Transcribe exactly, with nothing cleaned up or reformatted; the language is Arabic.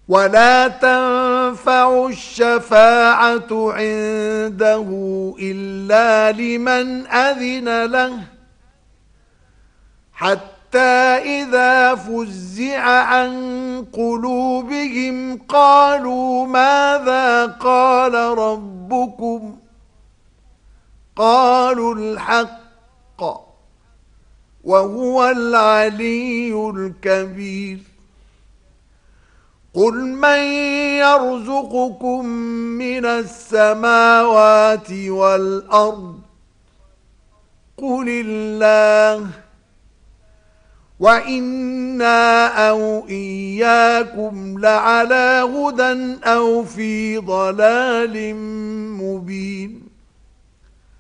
ولا تنفع الشفاعة عنده إلا لمن أذن له حتى إذا فزع عن قلوبهم قالوا ماذا قال ربكم قالوا الحق وهو العلي الكبير قل من يرزقكم من السماوات والأرض قل الله وإنا أو إياكم لعلى هدى أو في ضلال مبين